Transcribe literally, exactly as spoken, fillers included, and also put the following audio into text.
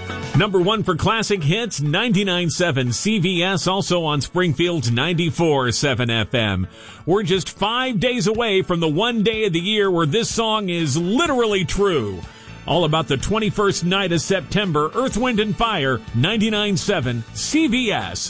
Number one for classic hits, ninety-nine point seven C V S, also on Springfield's ninety-four point seven F M. We're just five days away from the one day of the year where this song is literally true. All about the twenty-first night of September, Earth, Wind and Fire, ninety-nine point seven C V S.